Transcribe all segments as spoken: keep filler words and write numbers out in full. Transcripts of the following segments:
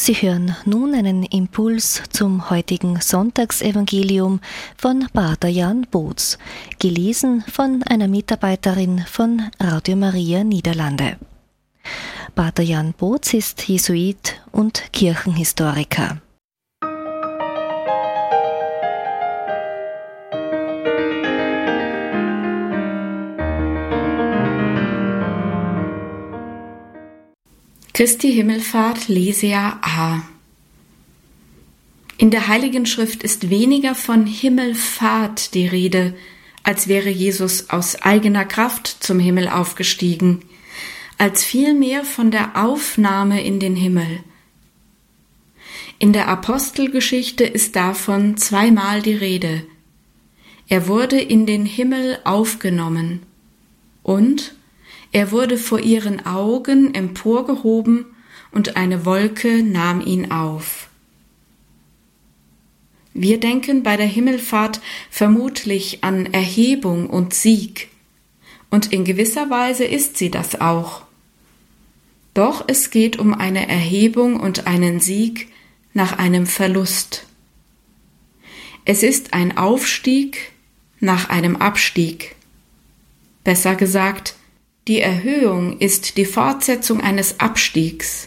Sie hören nun einen Impuls zum heutigen Sonntagsevangelium von Pater Jan Boetz, gelesen von einer Mitarbeiterin von Radio Maria Niederlande. Pater Jan Boetz ist Jesuit und Kirchenhistoriker. Christi Himmelfahrt, Lesejahr A. In der Heiligen Schrift ist weniger von Himmelfahrt die Rede, als wäre Jesus aus eigener Kraft zum Himmel aufgestiegen, als vielmehr von der Aufnahme in den Himmel. In der Apostelgeschichte ist davon zweimal die Rede. Er wurde in den Himmel aufgenommen und er wurde vor ihren Augen emporgehoben und eine Wolke nahm ihn auf. Wir denken bei der Himmelfahrt vermutlich an Erhebung und Sieg, und in gewisser Weise ist sie das auch. Doch es geht um eine Erhebung und einen Sieg nach einem Verlust. Es ist ein Aufstieg nach einem Abstieg. Besser gesagt, die Erhöhung ist die Fortsetzung eines Abstiegs.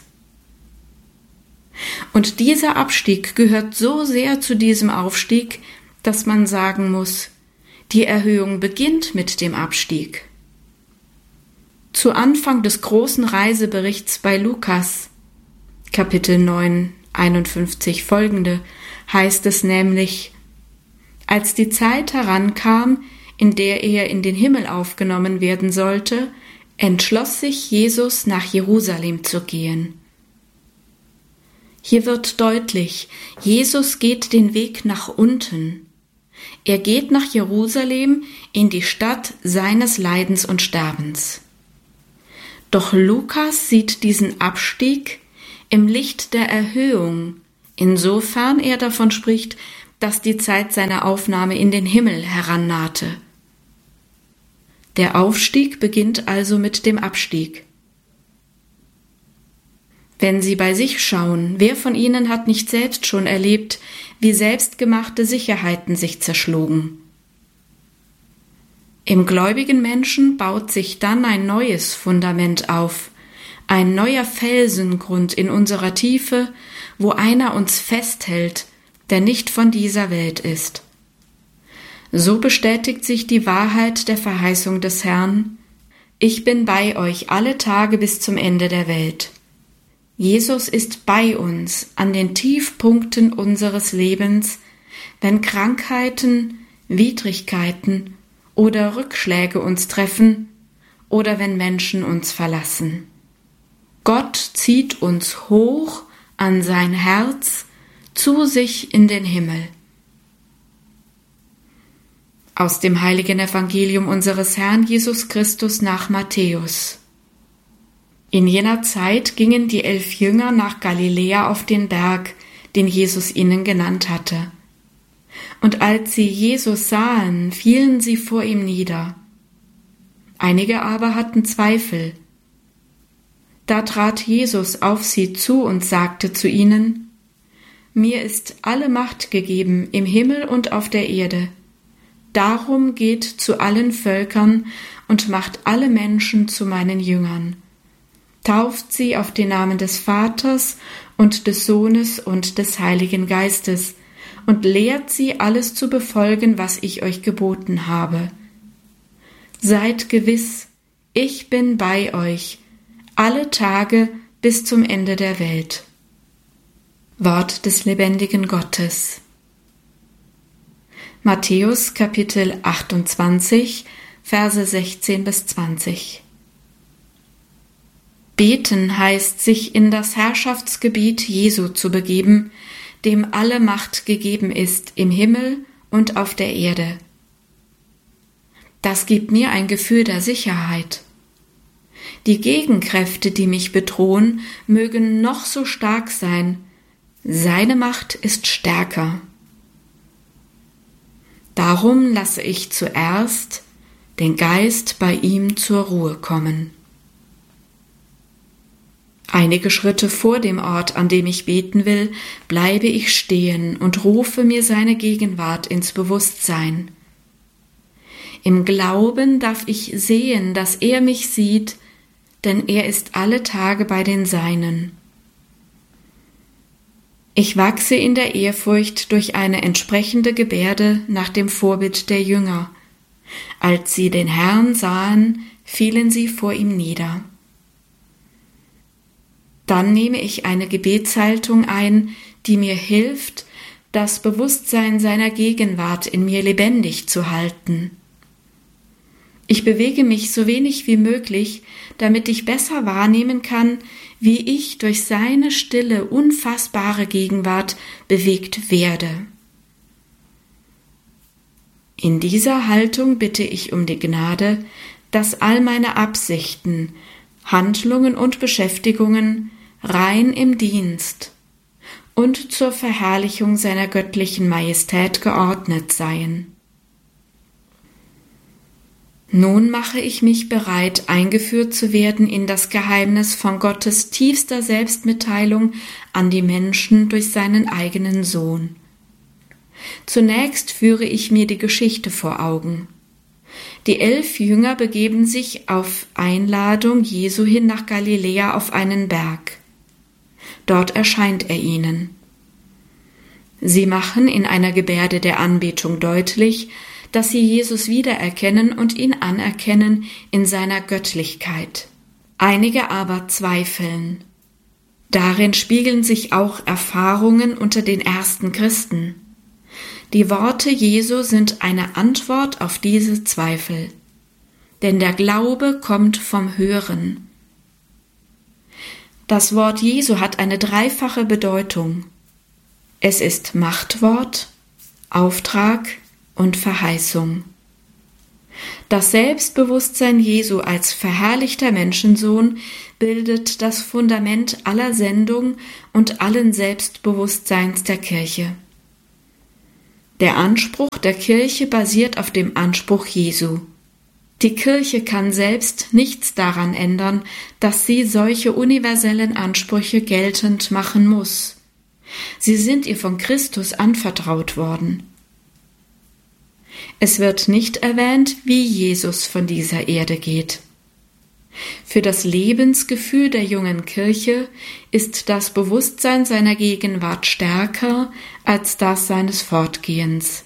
Und dieser Abstieg gehört so sehr zu diesem Aufstieg, dass man sagen muss, die Erhöhung beginnt mit dem Abstieg. Zu Anfang des großen Reiseberichts bei Lukas, Kapitel neun, einundfünfzig folgende, heißt es nämlich: Als die Zeit herankam, in der er in den Himmel aufgenommen werden sollte, entschloss sich Jesus, nach Jerusalem zu gehen. Hier wird deutlich, Jesus geht den Weg nach unten. Er geht nach Jerusalem, in die Stadt seines Leidens und Sterbens. Doch Lukas sieht diesen Abstieg im Licht der Erhöhung, insofern er davon spricht, dass die Zeit seiner Aufnahme in den Himmel herannahte. Der Aufstieg beginnt also mit dem Abstieg. Wenn Sie bei sich schauen, wer von Ihnen hat nicht selbst schon erlebt, wie selbstgemachte Sicherheiten sich zerschlugen? Im gläubigen Menschen baut sich dann ein neues Fundament auf, ein neuer Felsengrund in unserer Tiefe, wo einer uns festhält, der nicht von dieser Welt ist. So bestätigt sich die Wahrheit der Verheißung des Herrn: Ich bin bei euch alle Tage bis zum Ende der Welt. Jesus ist bei uns an den Tiefpunkten unseres Lebens, wenn Krankheiten, Widrigkeiten oder Rückschläge uns treffen oder wenn Menschen uns verlassen. Gott zieht uns hoch an sein Herz, zu sich in den Himmel. Aus dem heiligen Evangelium unseres Herrn Jesus Christus nach Matthäus. In jener Zeit gingen die elf Jünger nach Galiläa auf den Berg, den Jesus ihnen genannt hatte. Und als sie Jesus sahen, fielen sie vor ihm nieder. Einige aber hatten Zweifel. Da trat Jesus auf sie zu und sagte zu ihnen: Mir ist alle Macht gegeben im Himmel und auf der Erde. Darum geht zu allen Völkern und macht alle Menschen zu meinen Jüngern. Tauft sie auf den Namen des Vaters und des Sohnes und des Heiligen Geistes und lehrt sie, alles zu befolgen, was ich euch geboten habe. Seid gewiss, ich bin bei euch, alle Tage bis zum Ende der Welt. Wort des lebendigen Gottes. Matthäus Kapitel achtundzwanzig, Verse sechzehn bis zwanzig. Beten heißt, sich in das Herrschaftsgebiet Jesu zu begeben, dem alle Macht gegeben ist im Himmel und auf der Erde. Das gibt mir ein Gefühl der Sicherheit. Die Gegenkräfte, die mich bedrohen, mögen noch so stark sein. Seine Macht ist stärker. Darum lasse ich zuerst den Geist bei ihm zur Ruhe kommen. Einige Schritte vor dem Ort, an dem ich beten will, bleibe ich stehen und rufe mir seine Gegenwart ins Bewusstsein. Im Glauben darf ich sehen, dass er mich sieht, denn er ist alle Tage bei den Seinen. Ich wachse in der Ehrfurcht durch eine entsprechende Gebärde nach dem Vorbild der Jünger. Als sie den Herrn sahen, fielen sie vor ihm nieder. Dann nehme ich eine Gebetshaltung ein, die mir hilft, das Bewusstsein seiner Gegenwart in mir lebendig zu halten. Ich bewege mich so wenig wie möglich, damit ich besser wahrnehmen kann, wie ich durch seine stille, unfassbare Gegenwart bewegt werde. In dieser Haltung bitte ich um die Gnade, dass all meine Absichten, Handlungen und Beschäftigungen rein im Dienst und zur Verherrlichung seiner göttlichen Majestät geordnet seien. Nun mache ich mich bereit, eingeführt zu werden in das Geheimnis von Gottes tiefster Selbstmitteilung an die Menschen durch seinen eigenen Sohn. Zunächst führe ich mir die Geschichte vor Augen. Die elf Jünger begeben sich auf Einladung Jesu hin nach Galiläa auf einen Berg. Dort erscheint er ihnen. Sie machen in einer Gebärde der Anbetung deutlich, dass sie Jesus wiedererkennen und ihn anerkennen in seiner Göttlichkeit. Einige aber zweifeln. Darin spiegeln sich auch Erfahrungen unter den ersten Christen. Die Worte Jesu sind eine Antwort auf diese Zweifel. Denn der Glaube kommt vom Hören. Das Wort Jesu hat eine dreifache Bedeutung. Es ist Machtwort, Auftrag und Verheißung. Das Selbstbewusstsein Jesu als verherrlichter Menschensohn bildet das Fundament aller Sendung und allen Selbstbewusstseins der Kirche. Der Anspruch der Kirche basiert auf dem Anspruch Jesu. Die Kirche kann selbst nichts daran ändern, dass sie solche universellen Ansprüche geltend machen muss. Sie sind ihr von Christus anvertraut worden. Es wird nicht erwähnt, wie Jesus von dieser Erde geht. Für das Lebensgefühl der jungen Kirche ist das Bewusstsein seiner Gegenwart stärker als das seines Fortgehens.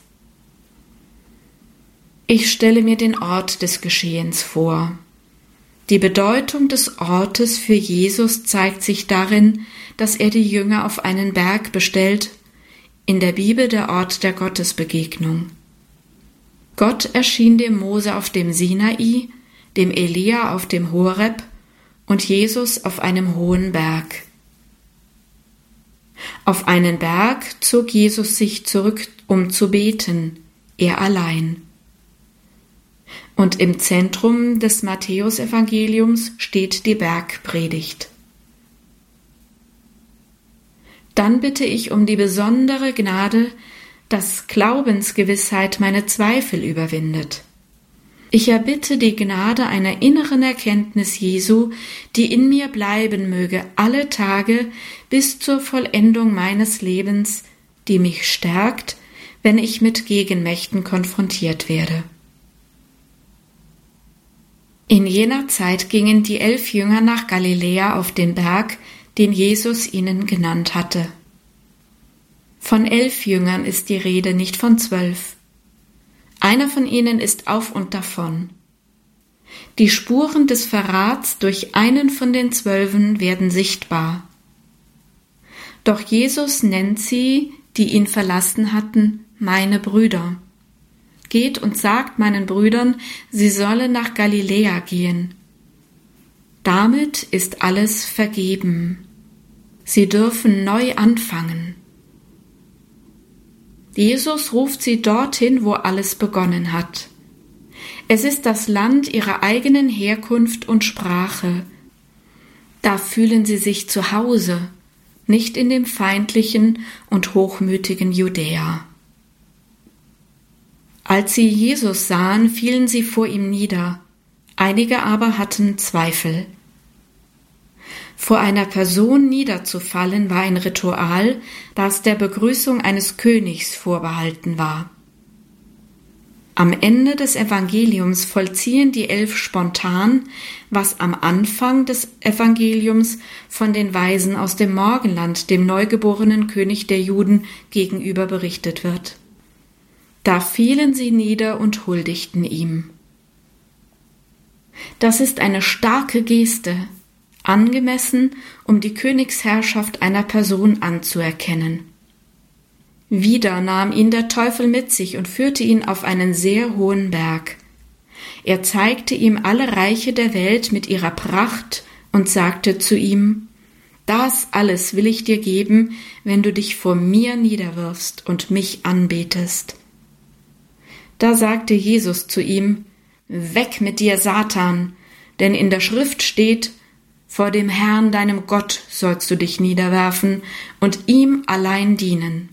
Ich stelle mir den Ort des Geschehens vor. Die Bedeutung des Ortes für Jesus zeigt sich darin, dass er die Jünger auf einen Berg bestellt, in der Bibel der Ort der Gottesbegegnung. Gott erschien dem Mose auf dem Sinai, dem Elia auf dem Horeb und Jesus auf einem hohen Berg. Auf einen Berg zog Jesus sich zurück, um zu beten, er allein. Und im Zentrum des Matthäusevangeliums steht die Bergpredigt. Dann bitte ich um die besondere Gnade, dass Glaubensgewissheit meine Zweifel überwindet. Ich erbitte die Gnade einer inneren Erkenntnis Jesu, die in mir bleiben möge alle Tage bis zur Vollendung meines Lebens, die mich stärkt, wenn ich mit Gegenmächten konfrontiert werde. In jener Zeit gingen die elf Jünger nach Galiläa auf den Berg, den Jesus ihnen genannt hatte. Von elf Jüngern ist die Rede, nicht von zwölf. Einer von ihnen ist auf und davon. Die Spuren des Verrats durch einen von den Zwölfen werden sichtbar. Doch Jesus nennt sie, die ihn verlassen hatten, meine Brüder. Geht und sagt meinen Brüdern, sie sollen nach Galiläa gehen. Damit ist alles vergeben. Sie dürfen neu anfangen. Jesus ruft sie dorthin, wo alles begonnen hat. Es ist das Land ihrer eigenen Herkunft und Sprache. Da fühlen sie sich zu Hause, nicht in dem feindlichen und hochmütigen Judäa. Als sie Jesus sahen, fielen sie vor ihm nieder, einige aber hatten Zweifel. Vor einer Person niederzufallen war ein Ritual, das der Begrüßung eines Königs vorbehalten war. Am Ende des Evangeliums vollziehen die Elf spontan, was am Anfang des Evangeliums von den Weisen aus dem Morgenland, dem neugeborenen König der Juden, gegenüber berichtet wird. Da fielen sie nieder und huldigten ihm. Das ist eine starke Geste, angemessen, um die Königsherrschaft einer Person anzuerkennen. Wieder nahm ihn der Teufel mit sich und führte ihn auf einen sehr hohen Berg. Er zeigte ihm alle Reiche der Welt mit ihrer Pracht und sagte zu ihm: Das alles will ich dir geben, wenn du dich vor mir niederwirfst und mich anbetest. Da sagte Jesus zu ihm: Weg mit dir, Satan, denn in der Schrift steht: Vor dem Herrn, deinem Gott, sollst du dich niederwerfen und ihm allein dienen.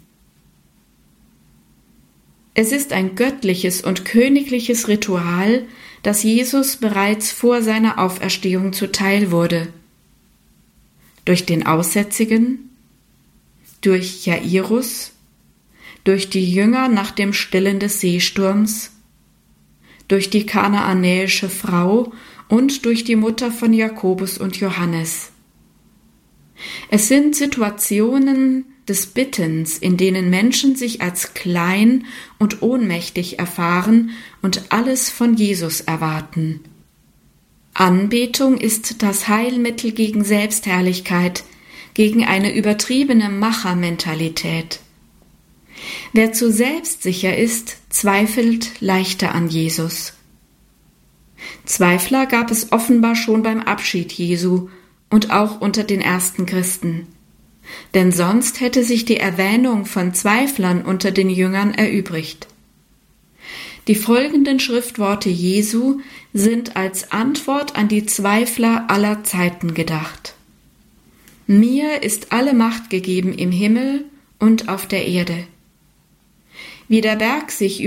Es ist ein göttliches und königliches Ritual, das Jesus bereits vor seiner Auferstehung zuteil wurde. Durch den Aussätzigen, durch Jairus, durch die Jünger nach dem Stillen des Seesturms, durch die kanaanäische Frau und durch die Mutter von Jakobus und Johannes. Es sind Situationen des Bittens, in denen Menschen sich als klein und ohnmächtig erfahren und alles von Jesus erwarten. Anbetung ist das Heilmittel gegen Selbstherrlichkeit, gegen eine übertriebene Machermentalität. Wer zu selbstsicher ist, zweifelt leichter an Jesus. Zweifler gab es offenbar schon beim Abschied Jesu und auch unter den ersten Christen. Denn sonst hätte sich die Erwähnung von Zweiflern unter den Jüngern erübrigt. Die folgenden Schriftworte Jesu sind als Antwort an die Zweifler aller Zeiten gedacht. Mir ist alle Macht gegeben im Himmel und auf der Erde. Wie der Berg sich